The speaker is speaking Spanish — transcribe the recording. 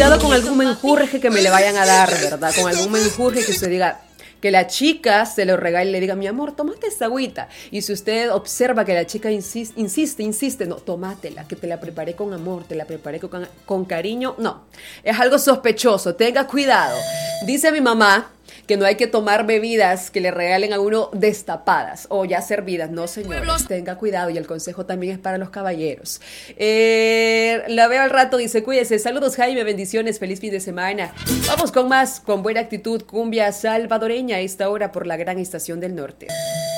cuidado con algún menjurje que me le vayan a dar, ¿verdad? Con algún menjurje que usted diga, que la chica se lo regale y le diga, mi amor, tómate esta agüita. Y si usted observa que la chica insiste, no, tómatela, que te la preparé con amor, te la preparé con cariño. No, es algo sospechoso, tenga cuidado. Dice mi mamá que no hay que tomar bebidas que le regalen a uno destapadas o ya servidas. No, señores, tenga cuidado, y el consejo también es para los caballeros. La veo al rato, dice, cuídese. Saludos, Jaime, bendiciones, feliz fin de semana. Vamos con más, con buena actitud, cumbia salvadoreña a esta hora por la gran estación del norte.